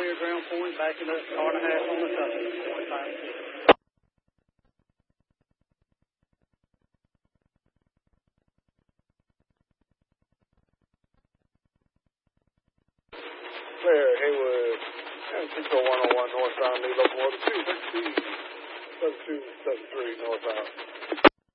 clear ground point, backing up, car and a half on the southern. Clear, Haywood, and 60101 northbound, lead locomotive 23273 northbound.